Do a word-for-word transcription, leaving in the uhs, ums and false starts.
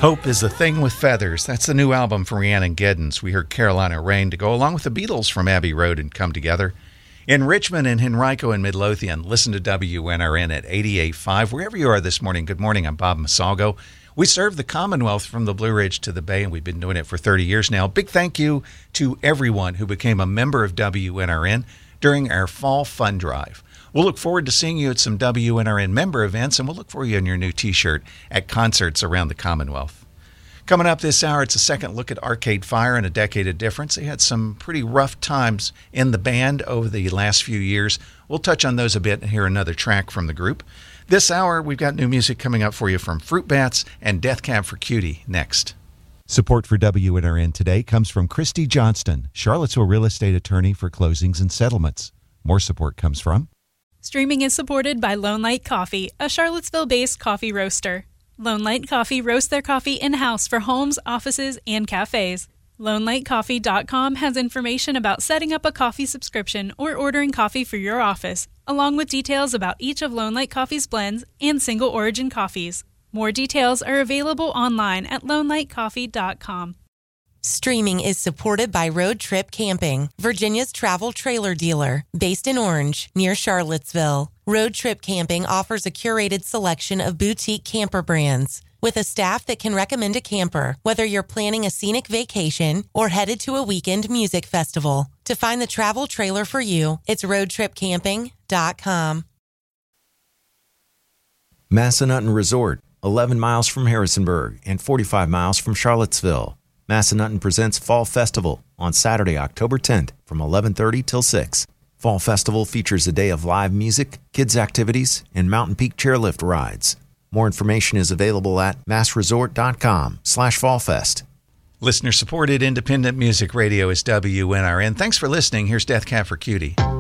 Hope is a Thing with Feathers. That's the new album from Rhiannon Giddens. We heard Carolina Rain to go along with the Beatles from Abbey Road and Come Together. In Richmond and Henrico and Midlothian, listen to W N R N at eighty-eight point five. Wherever you are this morning, good morning. I'm Bob Masalgo. We serve the Commonwealth from the Blue Ridge to the Bay, and we've been doing it for thirty years now. Big thank you to everyone who became a member of W N R N during our Fall Fund Drive. We'll look forward to seeing you at some W N R N member events, and we'll look for you in your new T-shirt at concerts around the Commonwealth. Coming up this hour, it's a second look at Arcade Fire and A Decade of Difference. They had some pretty rough times in the band over the last few years. We'll touch on those a bit and hear another track from the group. This hour, we've got new music coming up for you from Fruit Bats and Death Cab for Cutie next. Support for W N R N today comes from Christy Johnston, Charlottesville real estate attorney for closings and settlements. More support comes from... Streaming is supported by Lone Light Coffee, a Charlottesville-based coffee roaster. Lone Light Coffee roasts their coffee in-house for homes, offices, and cafes. Lone Light Coffee dot com has information about setting up a coffee subscription or ordering coffee for your office, along with details about each of Lone Light Coffee's blends and single origin coffees. More details are available online at Lone Light Coffee dot com. Streaming is supported by Road Trip Camping, Virginia's travel trailer dealer, based in Orange, near Charlottesville. Road Trip Camping offers a curated selection of boutique camper brands, with a staff that can recommend a camper, whether you're planning a scenic vacation or headed to a weekend music festival. To find the travel trailer for you, it's road trip camping dot com. Massanutten Resort, eleven miles from Harrisonburg and forty-five miles from Charlottesville. Massanutten presents Fall Festival on Saturday, October tenth from eleven thirty till six. Fall Festival features a day of live music, kids' activities, and Mountain Peak chairlift rides. More information is available at massresort.com slash fallfest. Listener-supported independent music radio is W N R N. Thanks for listening. Here's Death Cab for Cutie.